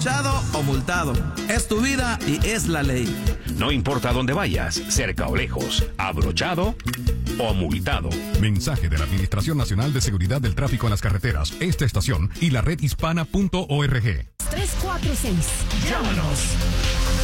Abrochado o multado. Es tu vida y es la ley. No importa dónde vayas, cerca o lejos, abrochado o multado. Mensaje de la Administración Nacional de Seguridad del Tráfico en las Carreteras, esta estación y la redhispana.org. 346. Llámanos.